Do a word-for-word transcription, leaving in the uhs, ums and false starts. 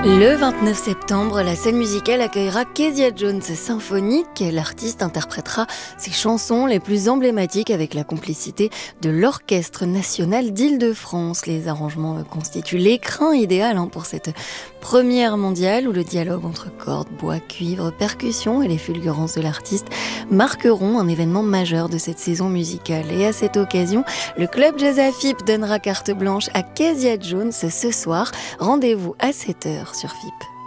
Le vingt-neuf septembre, la scène musicale accueillera Kezia Jones Symphonique. L'artiste interprétera ses chansons les plus emblématiques avec la complicité de l'Orchestre national d'Île-de-France. Les arrangements constituent l'écrin idéal pour cette première mondiale où le dialogue entre cordes, bois, cuivre, percussions et les fulgurances de l'artiste marqueront un événement majeur de cette saison musicale. Et à cette occasion, le club Jazz A F I P donnera carte blanche à Kezia Jones ce soir. Rendez-vous à sept heures sur F I P.